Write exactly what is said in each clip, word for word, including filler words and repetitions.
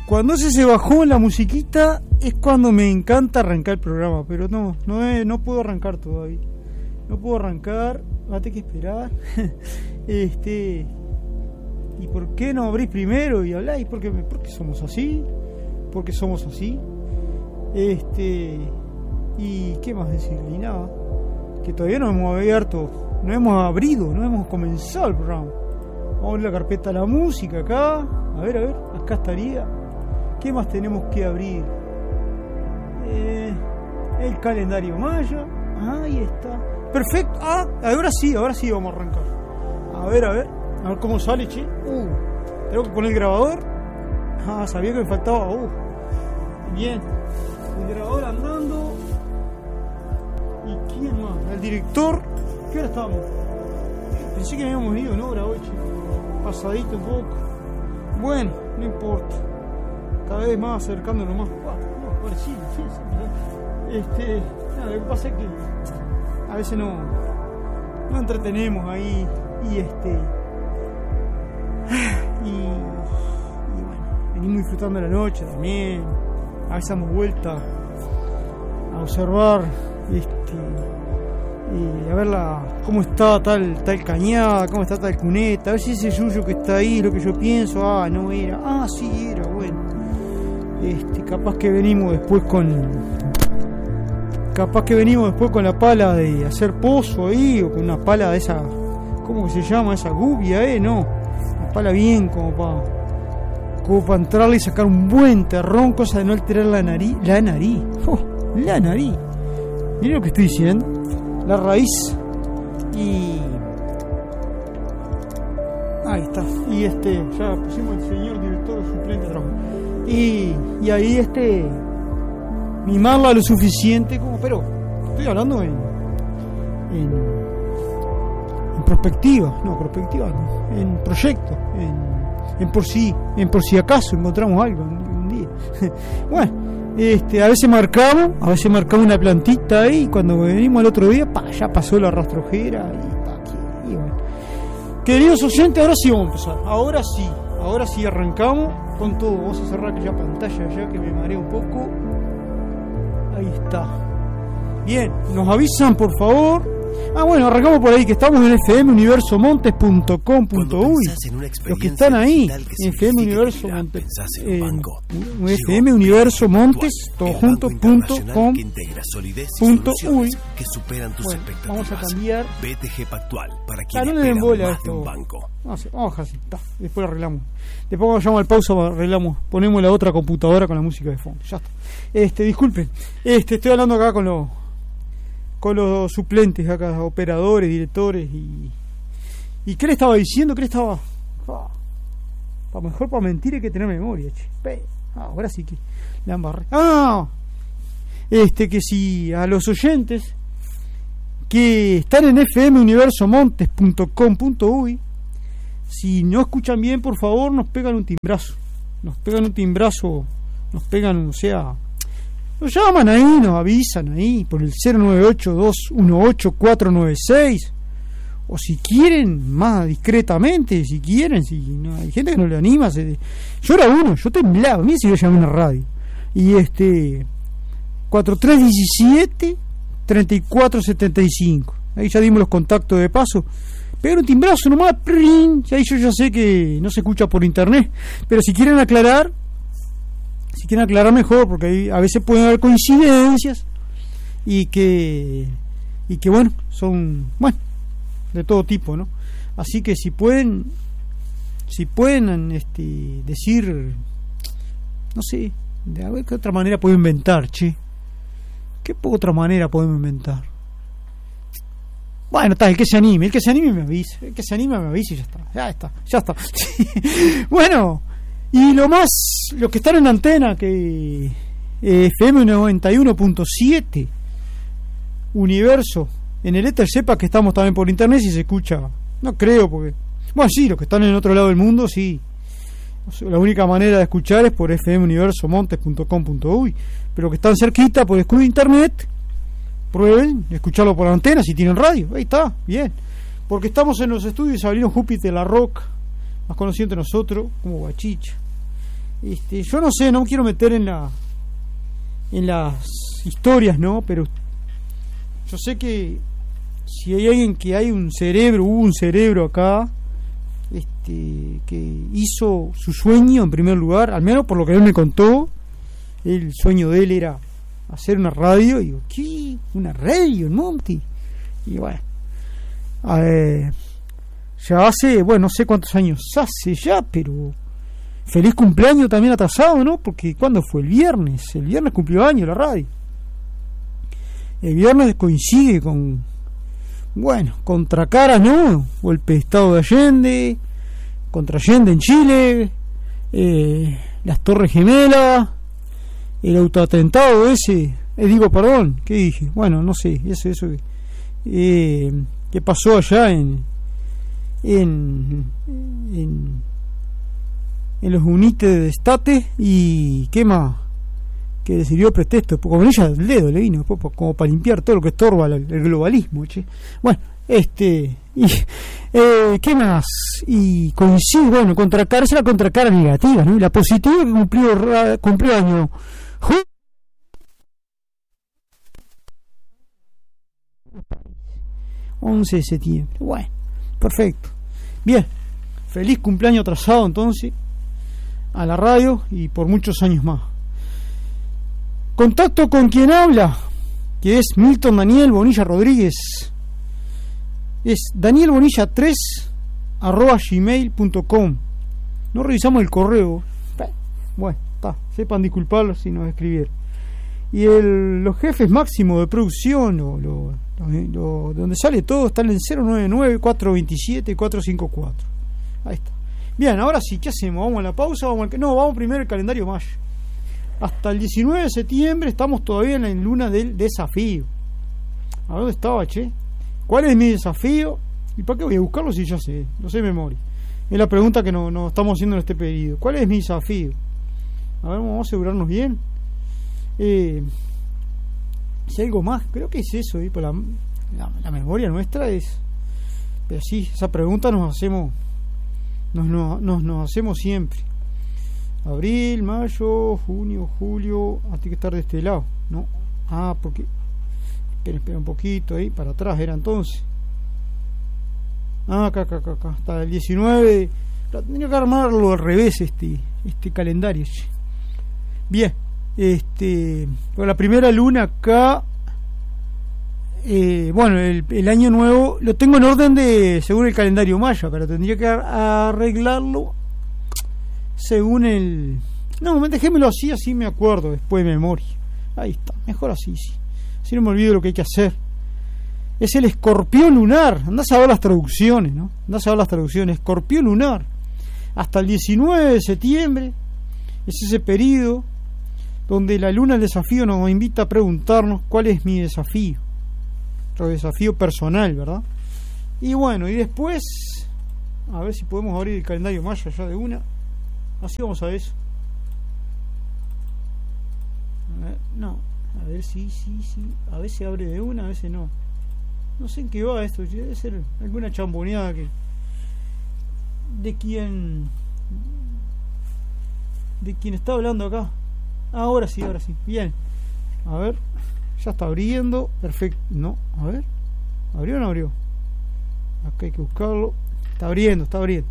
Cuando se se bajó la musiquita es cuando me encanta arrancar el programa, pero no, no, es, no puedo arrancar todavía. No puedo arrancar, va a tener que esperar. este, ¿y por qué no abrís primero y habláis? Porque, porque somos así, porque somos así. Este, y qué más decir, y nada, que todavía no hemos abierto, no hemos abrido, no hemos comenzado el programa. Vamos a abrir la carpeta de la música acá, a ver, a ver, acá estaría. ¿Qué más tenemos que abrir? Eh, el calendario maya. Ahí está. Perfecto. Ah, ahora sí, ahora sí vamos a arrancar. A ver, a ver. A ver cómo sale, che. Uh, tengo que poner el grabador. Ah, sabía que me faltaba. Uh, bien. El grabador andando. ¿Y quién más? El director. ¿Qué hora estábamos? Pensé que habíamos ido en hora hoy, che. Pasadito un poco. Bueno, no importa. Cada vez más acercándonos más. Ah, no, ahora sí, sí, sí. Este, nada, lo que pasa es que a veces no, no entretenemos ahí y este y, y bueno, venimos disfrutando la noche también. A veces damos vuelta a observar este y a ver la, cómo está tal tal cañada, cómo está tal cuneta, a ver si ese yuyo que está ahí, lo que yo pienso, ah, no era, ah, sí era, bueno. Este, capaz que venimos después con capaz que venimos después con la pala de hacer pozo ahí, o con una pala de esa, ¿cómo se llama? Esa gubia, eh, no, una pala bien como para como para entrarle y sacar un buen terrón, cosa de no alterar la nariz, la nariz, oh, la nariz, miren lo que estoy diciendo, la raíz, y ahí está, y este, ya pusimos el señor director suplente de trabajo. Y, y ahí este mimarla lo suficiente como, pero estoy hablando en en, en perspectiva, no, perspectiva no, en proyecto, en, en por si, en por si acaso encontramos algo un, un día. Bueno, este, a veces marcamos, a veces marcamos una plantita ahí, y cuando venimos al otro día, pa, ya pasó la rastrojera y pa, aquí, y bueno. Queridos oyentes, ahora sí vamos a empezar, ahora sí, ahora sí arrancamos con todo. Vamos a cerrar aquella pantalla ya que me mareo un poco. Ahí está. Bien, nos avisan por favor. Ah, bueno, arrancamos por ahí que estamos en f m universo montes punto com punto u y. Los que están ahí en F M Universo Montes, eh, F M Universo Montes, todo junto, punto com punto u y. Bueno, vamos a cambiar. B T G Pactual para quien no le den bola a esto. No sé, vamos a dejar así, está. Después lo arreglamos. Después cuando vayamos al pausa arreglamos, ponemos la otra computadora con la música de fondo. Ya está. Este, disculpen. Este, estoy hablando acá con los con los suplentes acá, operadores, directores y ¿y qué le estaba diciendo? ¿Qué le estaba? Ah, para mejor para mentir hay que tener memoria, che. Ah, ahora sí que la embarré. Ah, este que si a los oyentes que están en f m universo montes punto com punto u y, si no escuchan bien, por favor, nos pegan un timbrazo. Nos pegan un timbrazo, nos pegan, o sea, nos llaman ahí, nos avisan ahí por el cero nueve ocho dos uno ocho cuatro nueve seis. O si quieren, más discretamente, si quieren, si no, hay gente que no le anima. Se, yo era uno, yo temblaba, mira si yo llamé a una radio. Y este, cuatro tres uno siete, tres cuatro siete cinco. Ahí ya dimos los contactos de paso. Pegar un timbrazo nomás, ¡pring! Ahí yo ya sé que no se escucha por internet. Pero si quieren aclarar, si quieren aclarar mejor, porque ahí a veces pueden haber coincidencias y que, y que bueno, son, bueno, de todo tipo, ¿no? Así que si pueden, si pueden este, decir, no sé, de a ver qué otra manera puedo inventar, che. ¿Qué otra manera podemos inventar? Bueno, está, el que se anime, el que se anime me avisa, el que se anime me avisa y ya está, ya está, ya está. Bueno, y lo más, los que están en antena, que eh, F M noventa y uno punto siete, Universo, en el éter sepa que estamos también por internet, si se escucha, no creo, porque, bueno, sí, los que están en el otro lado del mundo, sí. La única manera de escuchar es por f m universo montes punto com punto u y, pero que están cerquita por escudo de internet, prueben escucharlo por la antena si tienen radio, ahí está, bien, porque estamos en los estudios de Sabrino Júpiter La Roca, más conocido entre nosotros como Guachicha, este, yo no sé, no quiero meter en la en las historias, ¿no? Pero yo sé que si hay alguien que hay un cerebro, hubo un cerebro acá, este, que hizo su sueño en primer lugar, al menos por lo que él me contó, el sueño de él era hacer una radio. Y digo, ¿qué? ¿Una radio en Monte? Y bueno, eh, ya hace, bueno, no sé cuántos años hace ya, pero feliz cumpleaños también atrasado, ¿no? Porque ¿cuándo fue? El viernes. El viernes cumplió año la radio. El viernes coincide con, bueno, contra Cara, ¿no? Golpe de Estado de Allende, contra Allende en Chile, eh, las Torres Gemelas, el autoatentado ese, eh, digo, perdón, ¿qué dije? Bueno, no sé, eso, eso eh, que pasó allá en en en, en los unites de Estate, y qué más, que le sirvió pretexto, con ella del dedo le vino, como para limpiar todo lo que estorba el, el globalismo, che. Bueno, este y eh, qué más, y coincide, bueno, contra cara, esa es la contracara negativa, ¿no? Y la positiva que cumplió cumplió año once de septiembre. Bueno, perfecto. Bien, feliz cumpleaños atrasado entonces a la radio y por muchos años más. Contacto con quien habla, que es Milton Daniel Bonilla Rodríguez. Es Daniel Bonilla tres arroba gmail punto com. No revisamos el correo. Bueno, está, sepan disculparlos si nos escribieron. Y el, los jefes máximos de producción, o lo, lo, lo, donde sale todo, están en cero nueve nueve, cuatro dos siete, cuatro cinco cuatro. Ahí está. Bien, ahora sí, ¿qué hacemos? ¿Vamos a la pausa? ¿Vamos al... No, vamos primero el calendario Maya. Hasta el diecinueve de septiembre estamos todavía en la luna del desafío. ¿A dónde estaba, che? ¿Cuál es mi desafío? ¿Y para qué voy a buscarlo si ya sé? Lo sé de memoria. Es la pregunta que nos no estamos haciendo en este pedido. ¿Cuál es mi desafío? A ver, vamos a asegurarnos bien. Eh, si hay algo más, creo que es eso, ¿eh? Pues la, la, la memoria nuestra es. Pero sí, esa pregunta nos hacemos, nos, nos, nos, nos hacemos siempre. Abril, mayo, junio, julio. Ah, tiene que estar de este lado, ¿no? Ah, porque. Espera, espera un poquito ahí, para atrás era entonces. Ah, acá, acá, acá, acá. Hasta el diecinueve. Tenía que armarlo al revés este, este calendario. Bien. Este, con la primera luna acá, eh, bueno, el, el año nuevo lo tengo en orden de según el calendario maya, pero tendría que arreglarlo según el. No, déjemelo así, así me acuerdo después de memoria. Ahí está, mejor así, sí. Así no me olvido lo que hay que hacer. Es el escorpión lunar. Andás a ver las traducciones, ¿no? Andás a ver las traducciones. Escorpión lunar. Hasta el diecinueve de septiembre es ese periodo donde la luna del desafío nos invita a preguntarnos cuál es mi desafío, nuestro desafío personal, ¿verdad? Y bueno, y después a ver si podemos abrir el calendario maya ya de una, así vamos a eso. A ver, no, a ver si, sí, sí, a veces abre de una, a veces no. No sé en qué va esto, debe ser alguna chamboneada que de quien de quien está hablando acá. Ahora sí, ahora sí. Bien. A ver. Ya está abriendo. Perfecto. No. A ver. ¿Abrió o no abrió? Acá hay que buscarlo. Está abriendo, está abriendo.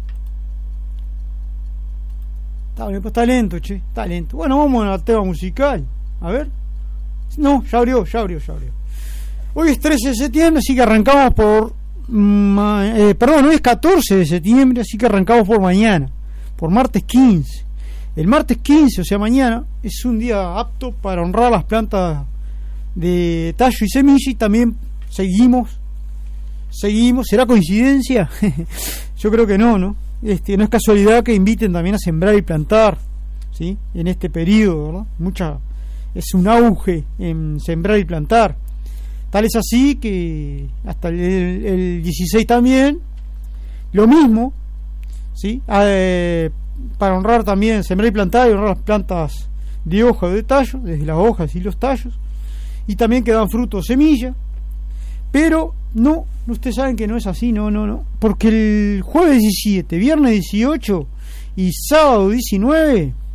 Está, pues está lento, che. Está lento. Bueno, vamos al tema musical. A ver. No, ya abrió, ya abrió, ya abrió. Hoy es trece de septiembre, así que arrancamos por... Eh, perdón, hoy es catorce de septiembre, así que arrancamos por mañana. Por martes quince. El martes quince, o sea mañana, es un día apto para honrar las plantas de tallo y semilla, y también seguimos, seguimos, ¿será coincidencia? Yo creo que no, ¿no? Este, no es casualidad que inviten también a sembrar y plantar, ¿sí? En este periodo, ¿verdad? Mucha, es un auge en sembrar y plantar. Tal es así que hasta el, el dieciséis también, lo mismo, ¿sí? Eh, para honrar también, sembrar y plantar y honrar las plantas de hoja o de tallo, desde las hojas y los tallos, y también que dan fruto o semilla. Pero no, ustedes saben que no es así, no, no, no, porque el jueves diecisiete, viernes dieciocho y sábado diecinueve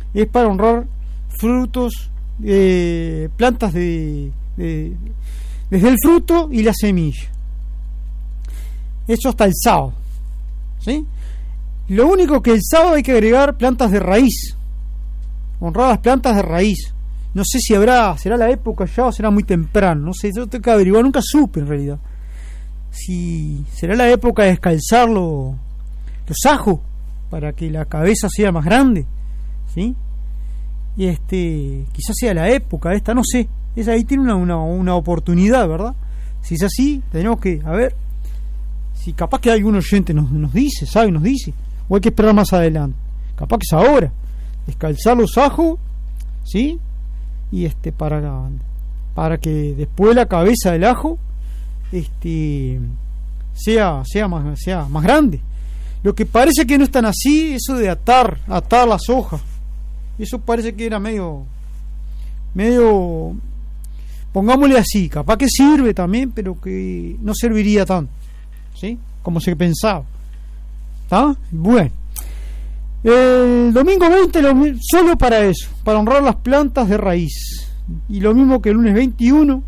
es para honrar frutos, eh, plantas de, de desde el fruto y la semilla. Eso hasta el sábado, ¿sí? Lo único que el sábado hay que agregar plantas de raíz, honrar las plantas de raíz. No sé si habrá, será la época ya o será muy temprano, no sé, yo tengo que averiguar, nunca supe en realidad si será la época de descalzar los, los ajos para que la cabeza sea más grande, ¿sí? Y este, quizás sea la época esta, no sé, es ahí tiene una, una, una oportunidad, ¿verdad? Si es así, tenemos que, a ver, si capaz que algún oyente nos, nos dice, sabe, nos dice, o hay que esperar más adelante, capaz que es ahora, descalzar los ajos, ¿sí? Y este, para, para que después la cabeza del ajo este sea, sea más, sea más grande. Lo que parece que no es tan así, eso de atar, atar las hojas, eso parece que era medio, medio, pongámosle así, capaz que sirve también, pero que no serviría tanto, ¿sí? Como se pensaba. ¿Está? Bueno, el domingo veinte lo, solo para eso, para honrar las plantas de raíz. Y lo mismo que el lunes veintiuno,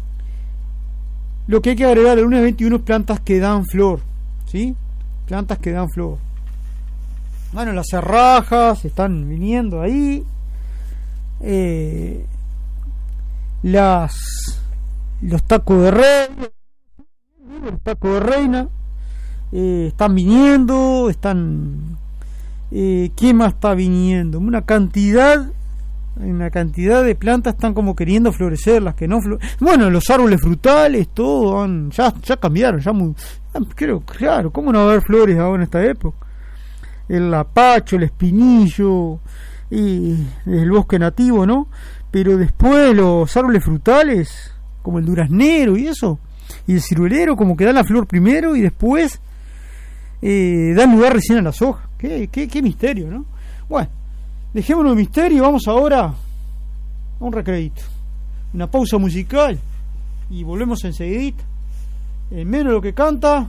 lo que hay que agregar el lunes veintiuno es plantas que dan flor, ¿sí? Plantas que dan flor. Bueno, las cerrajas están viniendo ahí, eh, las los tacos de reina, los tacos de reina eh, están viniendo, están eh, ¿qué más está viniendo? Una cantidad una cantidad de plantas están como queriendo florecer, las que no florecen. Bueno, los árboles frutales, todo han, ya, ya cambiaron, ya muy, creo, claro, ¿cómo no va a haber flores ahora en esta época? El apacho, el espinillo, y el bosque nativo, ¿no? Pero después los árboles frutales, como el duraznero y eso, y el ciruelero, como que dan la flor primero y después eh, dan lugar recién a las hojas. Qué, qué, qué misterio, ¿no? Bueno, dejémonos de misterio y vamos ahora a un recreíto, una pausa musical y volvemos enseguidita. En menos de lo que canta,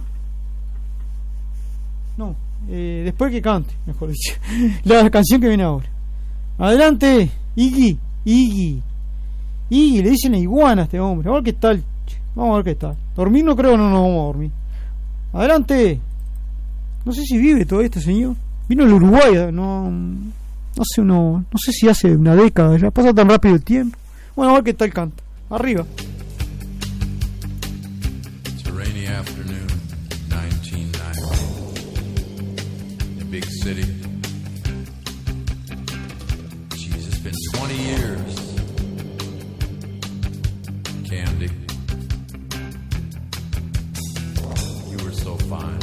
no, eh, después que cante, mejor dicho, la canción que viene ahora. Adelante, Iggy, Iggy, Iggy, le dicen a iguana a este hombre. A ver qué tal, vamos a ver qué tal. Dormir no creo que no nos vamos a dormir. Adelante. No sé si vive todo este señor. Vino del Uruguay, no, no sé, uno, no sé si hace una década ya. Pasa tan rápido el tiempo. Bueno, a ver qué tal canta. Arriba. It's a rainy afternoon, nineteen ninety, in a big city. Jeez, it's been twenty years. Candy, you were so fine.